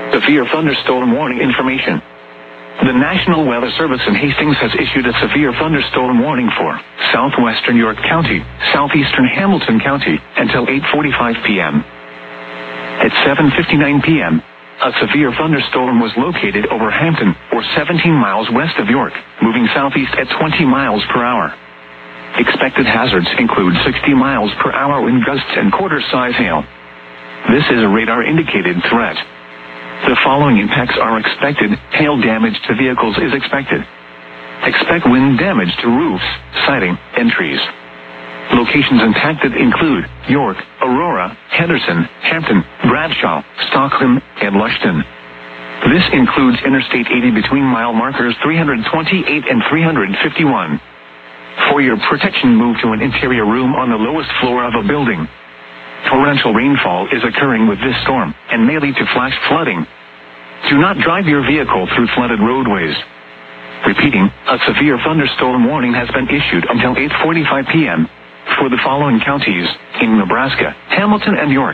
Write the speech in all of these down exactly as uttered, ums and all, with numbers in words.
Severe thunderstorm warning information. The National Weather Service in Hastings has issued a severe thunderstorm warning for southwestern York County, southeastern Hamilton County, until eight forty-five p.m. At seven fifty-nine p.m., a severe thunderstorm was located over Hampton, or seventeen miles west of York, moving southeast at twenty miles per hour. Expected hazards include sixty miles per hour wind gusts and quarter-size hail. This is a radar-indicated threat. The following impacts are expected. Hail damage to vehicles is expected. Expect wind damage to roofs, siding, and trees. Locations impacted include York, Aurora, Henderson, Hampton, Bradshaw, Stockholm, and Lushton. This includes Interstate eighty between mile markers three hundred twenty-eight and three hundred fifty-one. For your protection, move to an interior room on the lowest floor of a building. Torrential rainfall is occurring with this storm and may lead to flash flooding. Do not drive your vehicle through flooded roadways. Repeating, a severe thunderstorm warning has been issued until eight forty-five p.m. for the following counties in Nebraska, Hamilton, and York.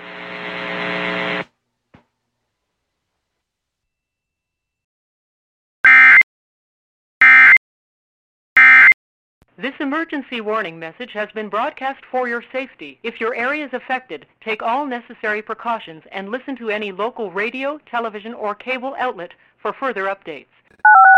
This emergency warning message has been broadcast for your safety. If your area is affected, take all necessary precautions and listen to any local radio, television, or cable outlet for further updates.